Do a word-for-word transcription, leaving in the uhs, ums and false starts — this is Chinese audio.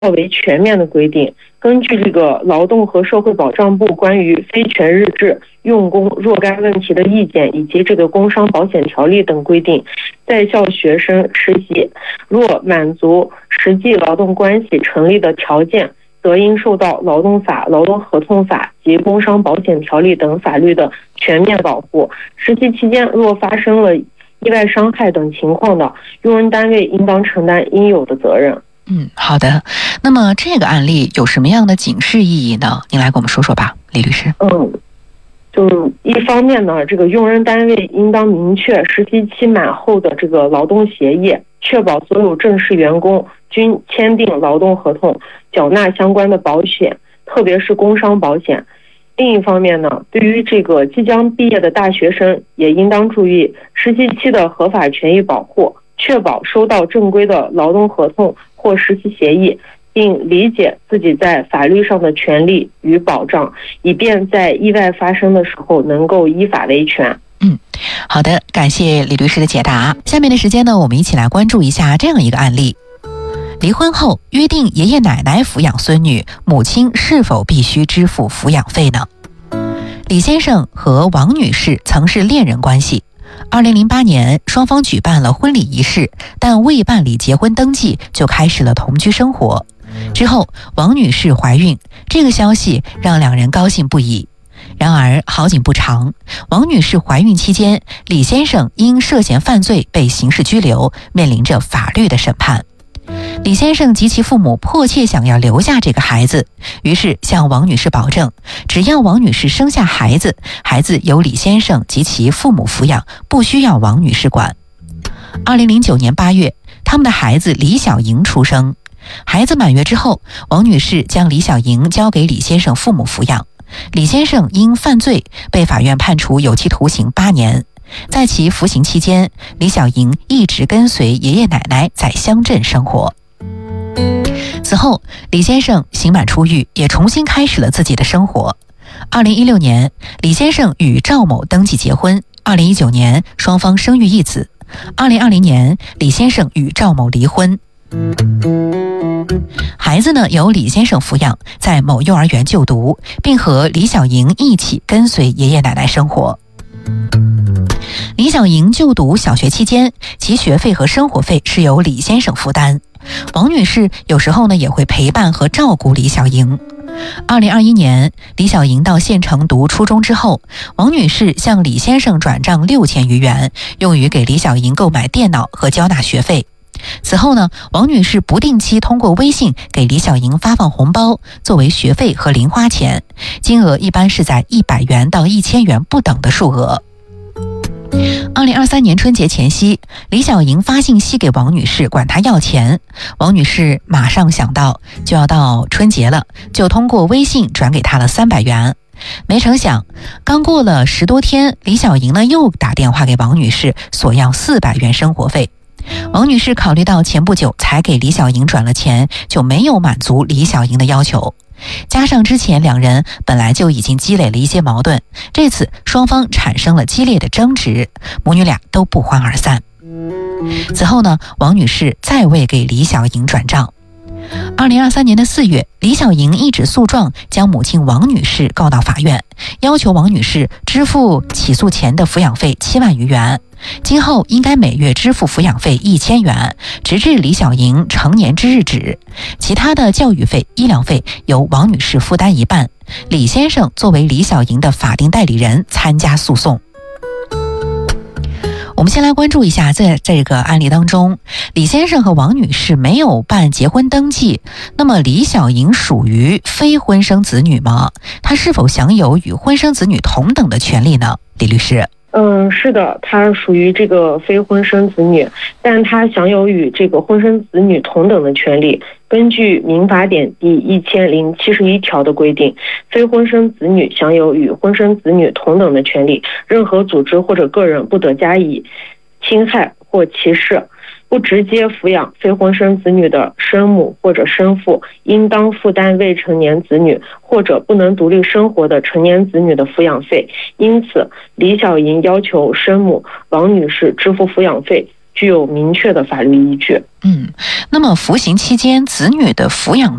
为全面的规定。根据这个劳动和社会保障部关于非全日制用工若干问题的意见以及这个工伤保险条例等规定，在校学生实习若满足实际劳动关系成立的条件，则应受到劳动法、劳动合同法及工伤保险条例等法律的全面保护。实习期间若发生了意外伤害等情况的，用人单位应当承担应有的责任。 嗯，好的。那么这个案例有什么样的警示意义呢？您来给我们说说吧，李律师。 嗯，就一方面呢，这个用人单位应当明确实习期满后的这个劳动协议，确保所有正式员工均签订劳动合同，缴纳相关的保险，特别是工伤保险。另一方面呢，对于这个即将毕业的大学生，也应当注意实习期的合法权益保护，确保收到正规的劳动合同或实习协议，并理解自己在法律上的权利与保障，以便在意外发生的时候能够依法维权。 嗯，好的，感谢李律师的解答。下面的时间呢，我们一起来关注一下这样一个案例：离婚后约定爷爷奶奶抚养孙女，母亲是否必须支付抚养费呢？李先生和王女士曾是恋人关系。二零零八年，双方举办了婚礼仪式，但未办理结婚登记就开始了同居生活。之后，王女士怀孕，这个消息让两人高兴不已。然而好景不长，王女士怀孕期间，李先生因涉嫌犯罪被刑事拘留，面临着法律的审判。李先生及其父母迫切想要留下这个孩子，于是向王女士保证，只要王女士生下孩子，孩子由李先生及其父母抚养，不需要王女士管。二零零九年八月，他们的孩子李小莹出生。孩子满月之后，王女士将李小莹交给李先生父母抚养。李先生因犯罪被法院判处有期徒刑八年。在其服刑期间，李小莹一直跟随爷爷奶奶在乡镇生活。此后，李先生刑满出狱，也重新开始了自己的生活。二零一六年，李先生与赵某登记结婚。二零一九年，双方生育一子。二零二零年，李先生与赵某离婚。孩子呢由李先生抚养，在某幼儿园就读，并和李小莹一起跟随爷爷奶奶生活。李小莹就读小学期间，其学费和生活费是由李先生负担。王女士有时候呢也会陪伴和照顾李小莹。二零二一年，李小莹到县城读初中之后，王女士向李先生转账六千余元，用于给李小莹购买电脑和交纳学费。此后呢，王女士不定期通过微信给李小莹发放红包，作为学费和零花钱，金额一般是在一百元到一千元不等的数额。二零二三年春节前夕，李小莹发信息给王女士管她要钱，王女士马上想到就要到春节了，就通过微信转给她了三百元。没成想，刚过了十多天，李小莹呢又打电话给王女士索要四百元生活费。王女士考虑到前不久才给李小莹转了钱，就没有满足李小莹的要求。加上之前两人本来就已经积累了一些矛盾，这次双方产生了激烈的争执，母女俩都不欢而散。此后呢，王女士再未给李小莹转账。二零二三年的四月，李小莹一纸诉状将母亲王女士告到法院，要求王女士支付起诉前的抚养费七万余元，今后应该每月支付抚养费一千元，直至李小莹成年之日止。其他的教育费、医疗费由王女士负担一半，李先生作为李小莹的法定代理人参加诉讼。我们先来关注一下，在这个案例当中，李先生和王女士没有办结婚登记，那么李小莹属于非婚生子女吗？她是否享有与婚生子女同等的权利呢？李律师。 嗯，是的，她属于这个非婚生子女，但她享有与这个婚生子女同等的权利。根据民法典第一千零七十一条的规定，非婚生子女享有与婚生子女同等的权利，任何组织或者个人不得加以侵害或歧视。不直接抚养非婚生子女的生母或者生父，应当负担未成年子女或者不能独立生活的成年子女的抚养费。因此，李小莹要求生母王女士支付抚养费， 具有明确的法律依据。 嗯，那么服刑期间子女的抚养